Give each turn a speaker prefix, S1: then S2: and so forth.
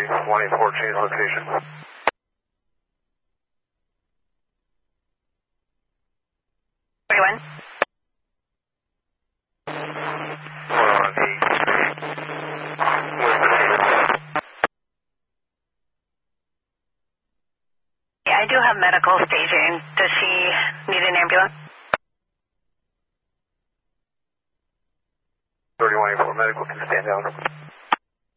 S1: 184, change location.
S2: 41. Yeah, I do have medical staging. Does she need an ambulance?
S1: 3184, medical can stand down.